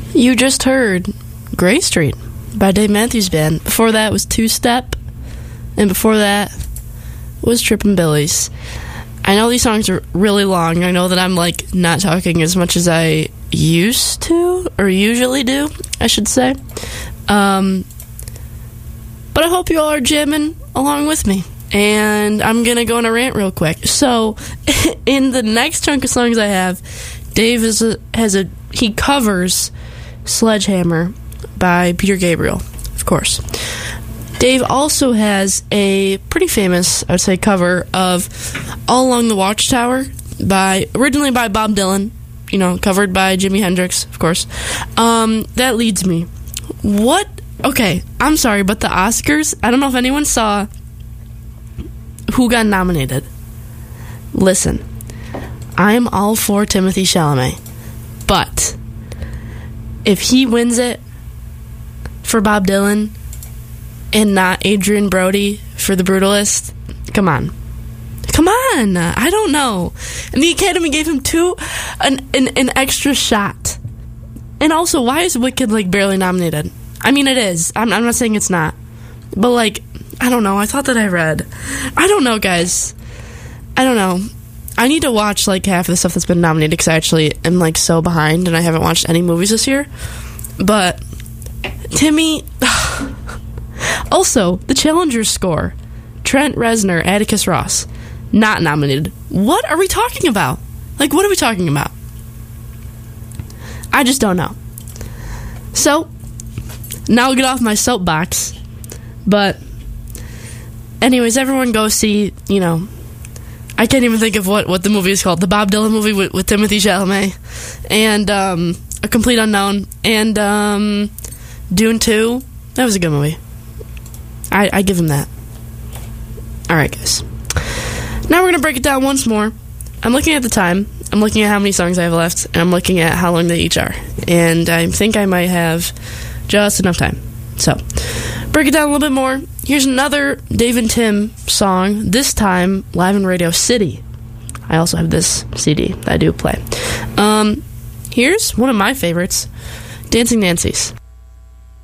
You just heard Gray Street by Dave Matthews Band. Before that was Two Step, and before that was Trippin' Billies. I know these songs are really long. I know that I'm like not talking as much as I used to, or usually do, I should say. But I hope you all are jamming along with me. And I'm going to go on a rant real quick. So, in the next chunk of songs I have, Dave he covers Sledgehammer by Peter Gabriel, of course. Dave also has a pretty famous, I would say, cover of All Along the Watchtower, originally by Bob Dylan, covered by Jimi Hendrix, of course. That leads me. What? Okay, I'm sorry, but the Oscars, I don't know if anyone saw who got nominated. Listen, I am all for Timothée Chalamet, but if he wins it for Bob Dylan and not Adrian Brody for The Brutalist, come on, I don't know. And the Academy gave him an extra shot. And also, why is Wicked barely nominated? I mean, it is. I'm not saying it's not, but I don't know. I thought that I read. I don't know, guys. I don't know. I need to watch half of the stuff that's been nominated because I actually am so behind and I haven't watched any movies this year. But Timmy. Also, the Challenger score. Trent Reznor, Atticus Ross, not nominated. What are we talking about? What are we talking about? I just don't know. So, now I'll get off my soapbox. But, anyways, everyone go see, I can't even think of what the movie is called. The Bob Dylan movie with Timothée Chalamet. And, A Complete Unknown. And, Dune 2. That was a good movie. I give him that. Alright, guys. Now we're going to break it down once more. I'm looking at the time. I'm looking at how many songs I have left. And I'm looking at how long they each are. And I think I might have just enough time. So, break it down a little bit more. Here's another Dave and Tim song. This time, live in Radio City. I also have this CD that I do play. Here's one of my favorites. Dancing Nancy's.